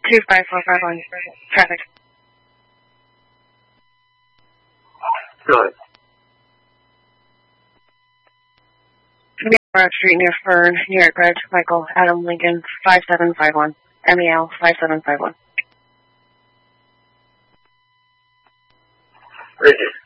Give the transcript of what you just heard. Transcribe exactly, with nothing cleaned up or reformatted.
two five four five one. Traffic. Go ahead. Broad Street near Fern, New York Red, Michael, Adam, Lincoln, five seven five one. M E L five seven five one. Richard.